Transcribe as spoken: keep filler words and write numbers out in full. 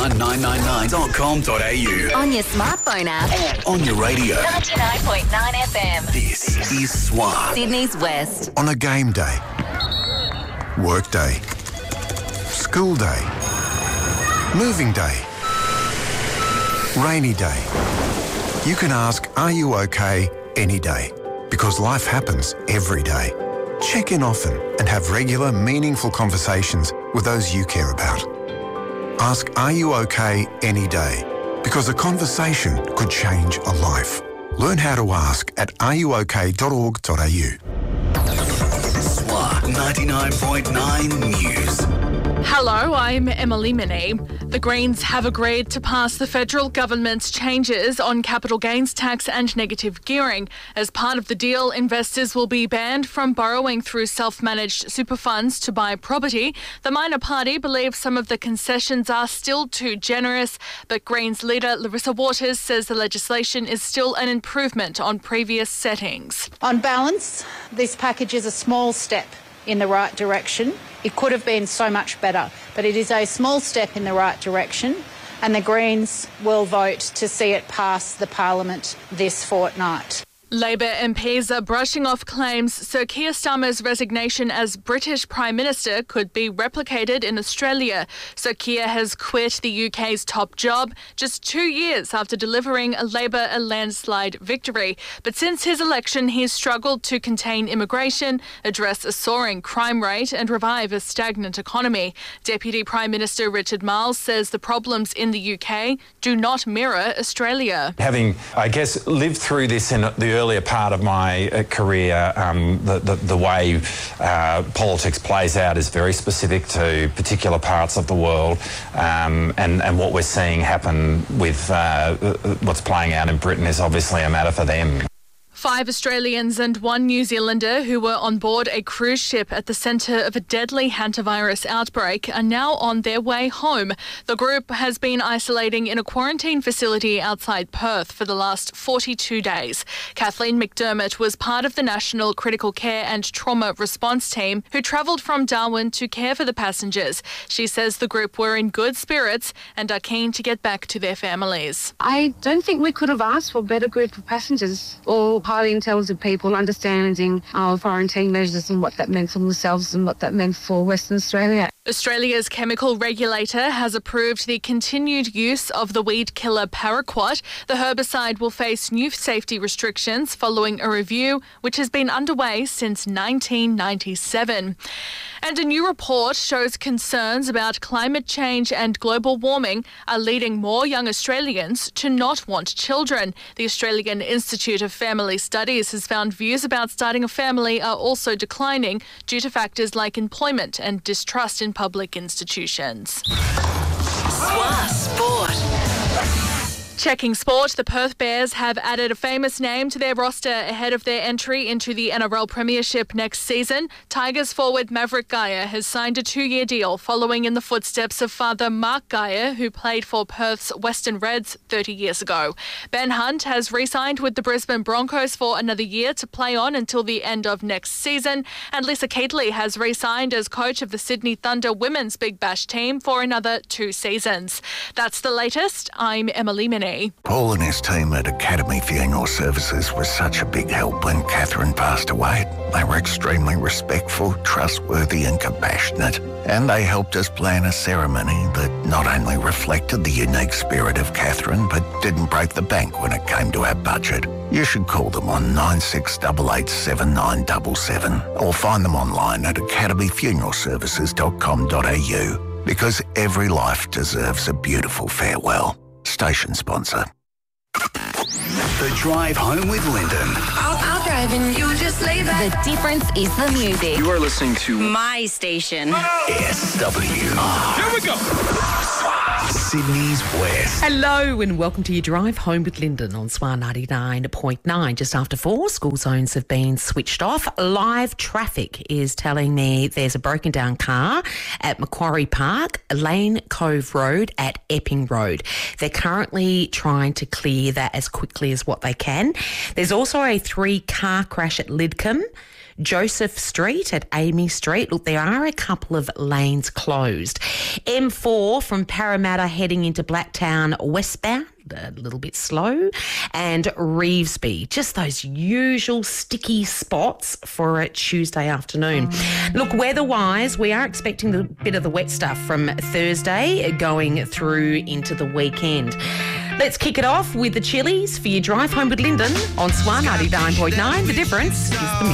one nine nine nine dot com dot a u. On your smartphone app. And on your radio. ninety-nine point nine F M. This is Swan. Sydney's West. On a game day, work day, school day, moving day, rainy day. You can ask, are you okay, any day? Because life happens every day. Check in often and have regular, meaningful conversations with those you care about. Ask, are you okay, any day? Because a conversation could change a life. Learn how to ask at are you okay dot org dot a u. Swan ninety-nine point nine News. Hello, I'm Emily Minnie. The Greens have agreed to pass the federal government's changes on capital gains tax and negative gearing. As part of the deal, investors will be banned from borrowing through self-managed super funds to buy property. The minor party believes some of the concessions are still too generous, but Greens leader Larissa Waters says the legislation is still an improvement on previous settings. On balance, this package is a small step in the right direction. It could have been so much better, but it is a small step in the right direction, and the Greens will vote to see it pass the Parliament this fortnight. Labor M Ps are brushing off claims Sir Keir Starmer's resignation as British Prime Minister could be replicated in Australia. Sir Keir has quit the U K's top job just two years after delivering a Labor a landslide victory. But since his election, he's struggled to contain immigration, address a soaring crime rate and revive a stagnant economy. Deputy Prime Minister Richard Marles says the problems in the U K do not mirror Australia. Having, I guess, lived through this in the earlier part of my uh, career, um, the, the, the way uh, politics plays out is very specific to particular parts of the world, um, and, and what we're seeing happen with uh, what's playing out in Britain is obviously a matter for them. Five Australians and one New Zealander who were on board a cruise ship at the centre of a deadly hantavirus outbreak are now on their way home. The group has been isolating in a quarantine facility outside Perth for the last forty-two days. Kathleen McDermott was part of the National Critical Care and Trauma Response Team who travelled from Darwin to care for the passengers. She says the group were in good spirits and are keen to get back to their families. I don't think we could have asked for a better group of passengers, or highly intelligent people understanding our quarantine measures and what that meant for themselves and what that meant for Western Australia. Australia's chemical regulator has approved the continued use of the weed killer paraquat. The herbicide will face new safety restrictions following a review which has been underway since nineteen ninety-seven. And a new report shows concerns about climate change and global warming are leading more young Australians to not want children. The Australian Institute of Family Studies has found views about starting a family are also declining due to factors like employment and distrust in public institutions. Swan Sport. Checking sport, the Perth Bears have added a famous name to their roster ahead of their entry into the N R L Premiership next season. Tigers forward Maverick Geyer has signed a two-year deal following in the footsteps of father Mark Geyer, who played for Perth's Western Reds thirty years ago. Ben Hunt has re-signed with the Brisbane Broncos for another year to play on until the end of next season. And Lisa Keatley has re-signed as coach of the Sydney Thunder Women's Big Bash team for another two seasons. That's the latest. I'm Emily Minnie. Paul and his team at Academy Funeral Services was such a big help when Catherine passed away. They were extremely respectful, trustworthy and compassionate, and they helped us plan a ceremony that not only reflected the unique spirit of Catherine, but didn't break the bank when it came to our budget. You should call them on nine six eight eight seven nine seven seven or find them online at academy funeral services dot com dot a u, because every life deserves a beautiful farewell. Station sponsor. The Drive Home with Lyndon. I'll, I'll drive and you just lay back. The difference is the music. You are listening to My station. S W R. Here we go. Sydney's West. Hello and welcome to your Drive Home with Lyndon on Swan ninety-nine point nine. Just after four, school zones have been switched off. Live traffic is telling me there's a broken down car at Macquarie Park, Lane Cove Road at Epping Road. They're currently trying to clear that as quickly as what they can. There's also a three car crash at Lidcombe. Joseph Street at Amy Street. Look, there are a couple of lanes closed. M four from Parramatta heading into Blacktown westbound, a little bit slow, and Revesby, just those usual sticky spots for a Tuesday afternoon. Mm. Look, weather-wise, we are expecting a bit of the wet stuff from Thursday going through into the weekend. Let's kick it off with the Chili's for your drive home with Lyndon on Swan ninety-nine point nine. The difference is the music.